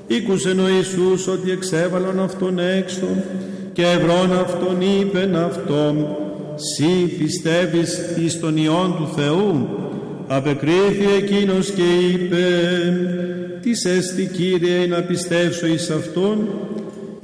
Ήκουσεν ο Ιησούς ότι εξέβαλον αυτόν έξω και ευρών αυτόν είπεν αυτόν, «Συ πιστεύεις εις τον Υιόν του Θεού?» Απεκρίθη εκείνος και είπε, «Τις έστι Κύριε να πιστεύσω εις αυτόν?»